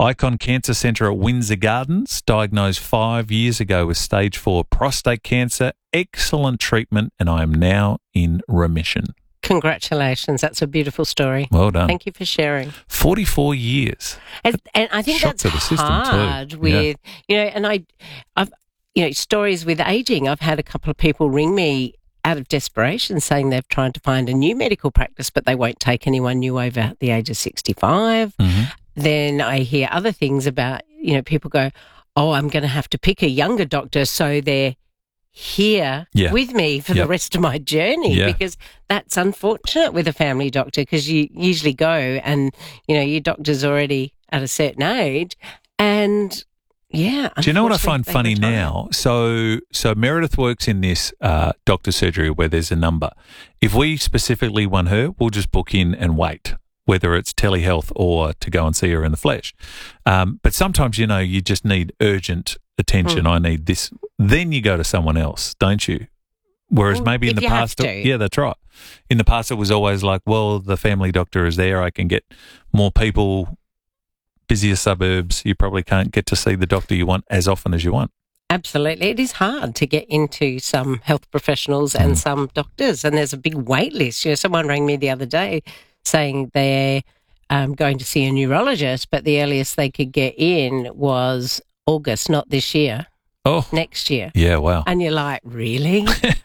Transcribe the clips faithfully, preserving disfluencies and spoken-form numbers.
Icon Cancer Centre at Windsor Gardens, diagnosed five years ago with stage four prostate cancer. Excellent treatment, and I am now in remission. Congratulations. That's a beautiful story. Well done. Thank you for sharing. forty-four years. And, and I think Shock that's to the system hard too. with, yeah. you know, and I, I've, you know, stories with ageing. I've had a couple of people ring me out of desperation saying they've tried to find a new medical practice, but they won't take anyone new over the age of sixty-five. Mm-hmm. Then I hear other things about, you know, people go, oh, I'm going to have to pick a younger doctor so they're here yeah. with me for yep. the rest of my journey, yeah. because that's unfortunate with a family doctor, because you usually go and, you know, your doctor's already at a certain age and, yeah. Do you know what I find funny now? So so Meredith works in this uh, doctor's surgery where there's a number. If we specifically want her, we'll just book in and wait, whether it's telehealth or to go and see her in the flesh. Um, but sometimes, you know, you just need urgent attention. Mm. I need this. Then you go to someone else, don't you? Whereas well, maybe in the past, yeah, that's right. In the past, it was always like, well, the family doctor is there. I can get more people, busier suburbs. You probably can't get to see the doctor you want as often as you want. Absolutely. It is hard to get into some health professionals and mm. some doctors, and there's a big wait list. You know, someone rang me the other day saying they're um, going to see a neurologist, but the earliest they could get in was August, not this year. Oh. Next year. Yeah, wow. And you're like, really?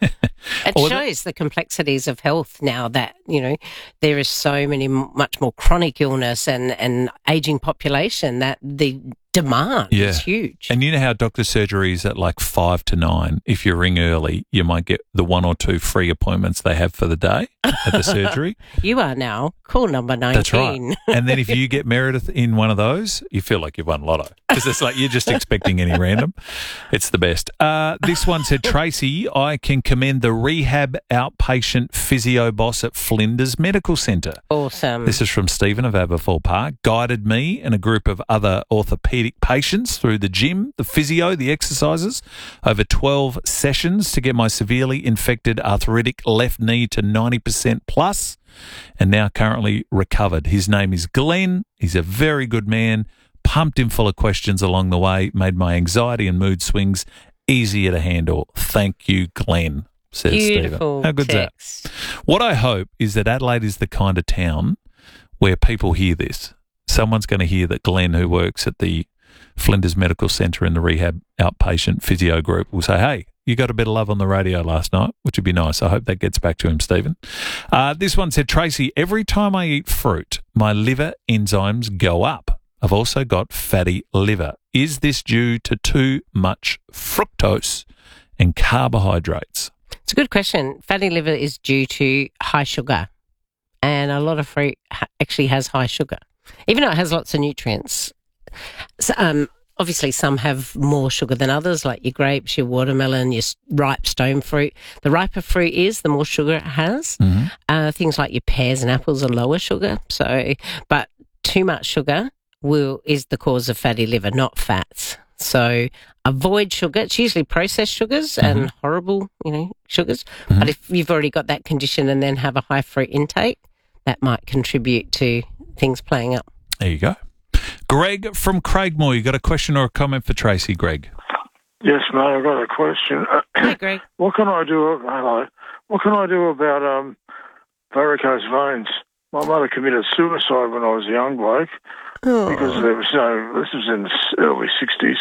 It or shows the, the complexities of health now that, you know, there is so many, much more chronic illness and, and ageing population that the demand yeah. is huge. And you know how doctor surgery is at like five to nine. If you ring early, you might get the one or two free appointments they have for the day at the surgery. You are now. Call number nineteen. That's right. And then if you get Meredith in one of those, you feel like you've won lotto, because it's like you're just expecting any random. It's the best. Uh, this one said, Tracy, I can commend the rehab outpatient physio boss at Flinders Medical Centre. Awesome. This is from Stephen of Aberfoyle Park. Guided me and a group of other orthopaedic patients through the gym, the physio, the exercises, over twelve sessions to get my severely infected arthritic left knee to ninety percent plus, and now currently recovered. His name is Glenn. He's a very good man. Pumped him full of questions along the way, made my anxiety and mood swings easier to handle. Thank you, Glenn, says Beautiful Stephen. How good's text. that? What I hope is that Adelaide is the kind of town where people hear this. Someone's going to hear that Glenn, who works at the Flinders Medical Centre in the rehab outpatient physio group, will say, hey, you got a bit of love on the radio last night, which would be nice. I hope that gets back to him, Stephen. Uh, this one said, Tracy, every time I eat fruit, my liver enzymes go up. I've also got fatty liver. Is this due to too much fructose and carbohydrates? It's a good question. Fatty liver is due to high sugar, and a lot of fruit ha- actually has high sugar, even though it has lots of nutrients. So, um, obviously, some have more sugar than others, like your grapes, your watermelon, your ripe stone fruit. The riper fruit is, the more sugar it has. Mm-hmm. Uh, things like your pears and apples are lower sugar. So, but too much sugar will is the cause of fatty liver, not fats. So avoid sugar. It's usually processed sugars mm-hmm. and horrible, you know, sugars. Mm-hmm. But if you've already got that condition and then have a high fruit intake, that might contribute to things playing up. There you go. Greg from Craigmore, you got a question or a comment for Tracy, Greg? Yes, mate, I've got a question. Hey, Greg. What can I do? Hello. What can I do about um, varicose veins? My mother committed suicide when I was a young bloke oh. because there was no. This was in the early sixties.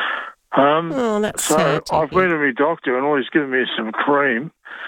Um, oh, that's so sad. I've been to my doctor and all he's given me is some cream.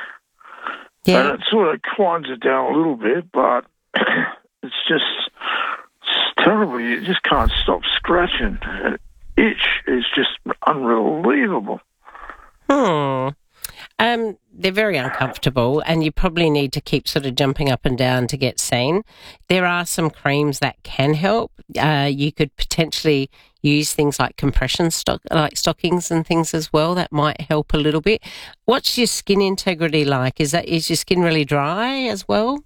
Yeah. And it sort of winds it down a little bit, but it's just it's terrible. You just can't stop scratching. An itch is just unbelievable. Hmm. Um, they're very uncomfortable, and you probably need to keep sort of jumping up and down to get seen. There are some creams that can help. Uh, you could potentially use things like compression stock, like stockings and things as well. That might help a little bit. What's your skin integrity like? Is that is your skin really dry as well?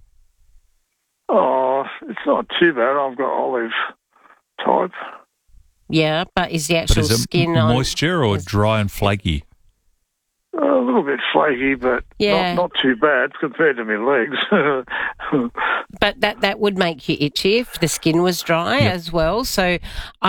Oh, it's not too bad. I've got olive type. Yeah, but is the actual but is it skin moisture on, or is, dry and flaky? A little bit flaky, but yeah. not, not too bad compared to my legs. But that, that would make you itchy if the skin was dry yep. as well. So